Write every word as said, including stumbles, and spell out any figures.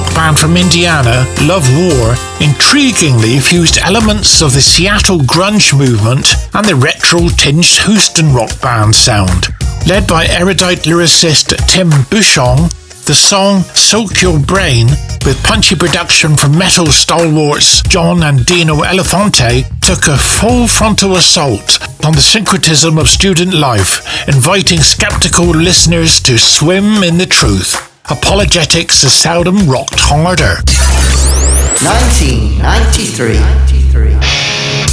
rock band from Indiana, Love War, intriguingly fused elements of the Seattle grunge movement and the retro-tinged Houston rock band sound. Led by erudite lyricist Tim Buchon, the song Soak Your Brain, with punchy production from metal stalwarts John and Dino Elefante, took a full frontal assault on the syncretism of student life, inviting skeptical listeners to swim in the truth. Apologetics has seldom rocked harder. nineteen ninety-three